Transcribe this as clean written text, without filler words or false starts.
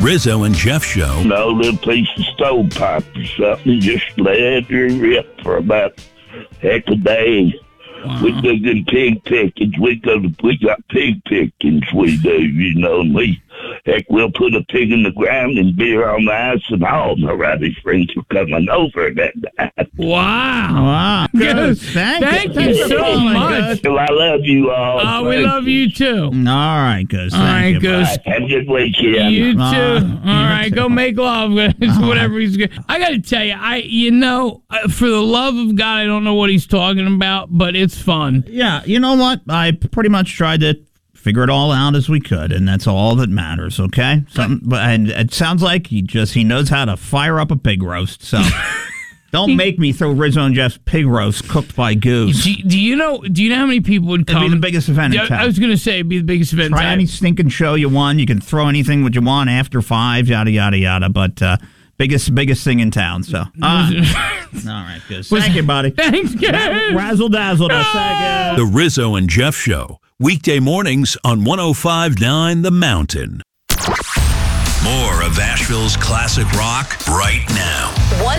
Rizzo and Jeff Show. No little piece of stovepipe or something. Just let her rip for about heck a day. Wow. We do them pig pickings. We got pig pickings. We do, we'll put a pig in the ground and beer on the ice, and all my rowdy friends are coming over that night. Wow. Good. Thank you so much. Well, I love you all. Oh, we love you too. All right, Goose. Thank you. Goose. Have a good weekend. You too. You All right, too. go make love. Whatever he's good. I got to tell you, for the love of God, I don't know what he's talking about, but it's fun. Yeah, you know what? I pretty much tried to figure it all out as we could, and that's all that matters, okay? And it sounds like he knows how to fire up a pig roast, so don't make me throw Rizzo and Jeff's pig roast cooked by Goose. Do you know how many people would come? It'd be the biggest event in town. I was going to say it'd be the biggest event in Try town. any stinking show you want. You can throw anything what you want after 5, yada, yada, yada, but biggest thing in town, so. All right, Goose. Thank you, buddy. Thanks, guys. Razzle dazzle. Second. The Rizzo and Jeff Show. Weekday mornings on 105.9 The Mountain. More of Asheville's classic rock right now.